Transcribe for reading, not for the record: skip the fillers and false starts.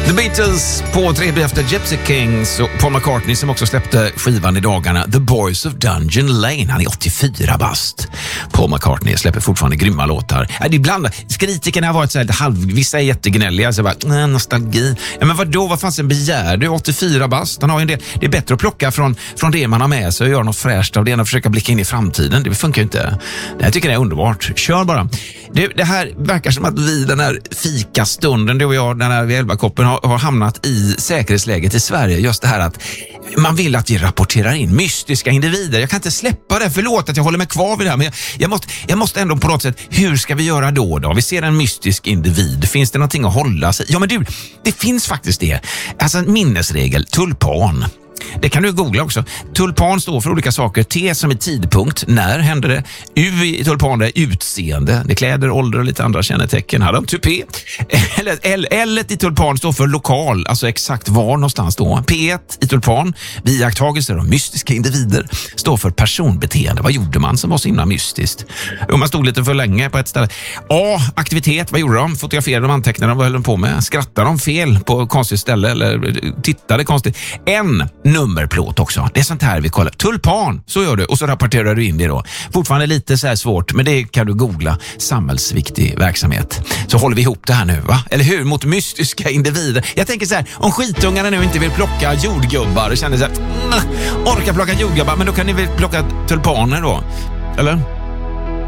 The Beatles på 3 efter Gypsy Kings och Paul McCartney som också släppte skivan i dagarna, The Boys of Dungeon Lane. Han är 84 bast. Paul McCartney släpper fortfarande grymma låtar. Ibland, kritikerna har varit så här lite vissa är jättegnälliga, så bara, nostalgi. Ja, men vadå, vad fan sen begär du? 84 bast, han har en del. Det är bättre att plocka från det man har med sig och göra något fräscht av det än att försöka blicka in i framtiden. Det funkar ju inte. Jag tycker det är underbart. Kör bara. Det här verkar som att vi den här fikastunden, du och jag, den här V11-koppen har hamnat i säkerhetsläget i Sverige. Just det här att man vill att vi rapporterar in mystiska individer. Jag kan inte släppa det, förlåt att jag håller mig kvar vid det här, men jag måste ändå på något sätt, hur ska vi göra då? Vi ser en mystisk individ. Finns det någonting att hålla sig? Ja men du, det finns faktiskt det. Alltså en minnesregel, tulpan. Det kan du googla också. Tulpan står för olika saker. T som är tidpunkt, när hände det? U i tulpan är utseende. Det kläder, ålder och lite andra kännetecken. Hade de tupé. L i tulpan står för lokal, alltså exakt var någonstans då. P1 i tulpan, vid iakttagelser av mystiska individer, står för personbeteende. Vad gjorde man som var så himla mystiskt? Man stod lite för länge på ett ställe. A, aktivitet, vad gjorde de? Fotograferade de, antecknade de, vad höll de på med? Skrattade de fel på konstigt ställe eller tittade konstigt? N, nummerplåt också. Det är sånt här vi kollar. Tulpan, så gör du. Och så rapporterar du in det då. Fortfarande lite så här svårt, men det kan du googla. Samhällsviktig verksamhet. Så håller vi ihop det här nu, va? Eller hur? Mot mystiska individer. Jag tänker så här, om skitungarna nu inte vill plocka jordgubbar och känner så här, orkar plocka jordgubbar, men då kan ni väl plocka tulpaner då? Eller?